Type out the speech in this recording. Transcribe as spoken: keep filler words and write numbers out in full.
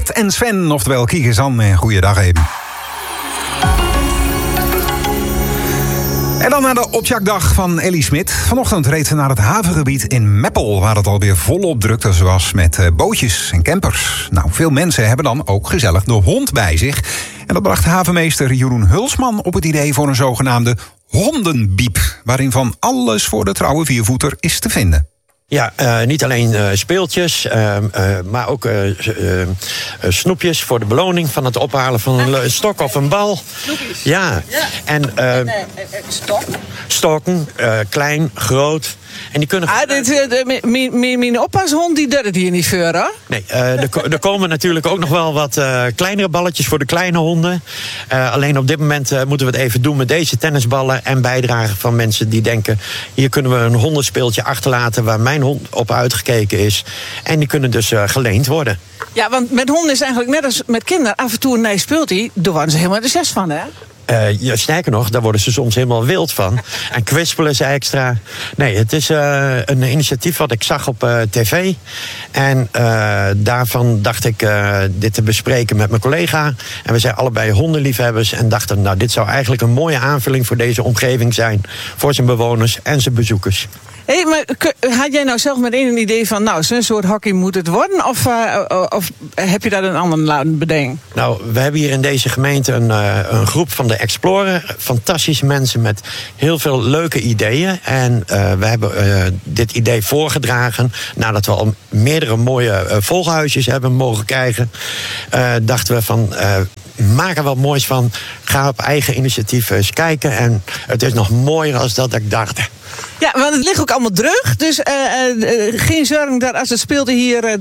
Bert en Sven, oftewel Kiekezan. En goeiedag even. En dan naar de opjakdag van Ellie Smit. Vanochtend reed ze naar het havengebied in Meppel, waar het alweer volop drukte was met bootjes en campers. Nou, veel mensen hebben dan ook gezellig de hond bij zich. En dat bracht havenmeester Jeroen Hulsman op het idee voor een zogenaamde hondenbiep, waarin van alles voor de trouwe viervoeter is te vinden. Ja, uh, niet alleen uh, speeltjes, uh, uh, maar ook uh, uh, uh, snoepjes voor de beloning van het ophalen van een, een stok of een bal. Snoepjes. Ja, ja. en, uh, en uh, stok. stokken, uh, klein, groot. En die kunnen... Ah, dit, uh, mijn, mijn oppashond die doet het hier niet voor, hoor. Nee, uh, er, er komen natuurlijk ook nog wel wat uh, kleinere balletjes voor de kleine honden. Uh, alleen op dit moment uh, moeten we het even doen met deze tennisballen en bijdragen van mensen die denken, hier kunnen we een hondenspeeltje achterlaten waar mijn hond op uitgekeken is. En die kunnen dus uh, geleend worden. Ja, want met honden is eigenlijk net als met kinderen. Af en toe een nee speelt hij, daar worden ze helemaal enthousiast van, hè? Uh, ja, sterker nog, daar worden ze soms helemaal wild van. En kwispelen ze extra. Nee, het is uh, een initiatief wat ik zag op uh, tv. En uh, daarvan dacht ik uh, dit te bespreken met mijn collega. En we zijn allebei hondenliefhebbers. En dachten, nou, dit zou eigenlijk een mooie aanvulling voor deze omgeving zijn. Voor zijn bewoners en zijn bezoekers. Hé, hey, maar had jij nou zelf meteen een idee van, nou, zo'n soort hockey moet het worden? Of, uh, of heb je daar een ander bedenk? Nou, we hebben hier in deze gemeente een, uh, een groep van de Explorer. Fantastische mensen met heel veel leuke ideeën. En uh, we hebben uh, dit idee voorgedragen. Nadat we al meerdere mooie uh, volghuisjes hebben mogen krijgen. Uh, dachten we van, uh, maak er wat moois van. Ga op eigen initiatief eens kijken. En het is nog mooier als dat ik dacht. Ja, want het ligt ook allemaal druk. Dus uh, uh, geen zorgen dat als het speelde hier uh,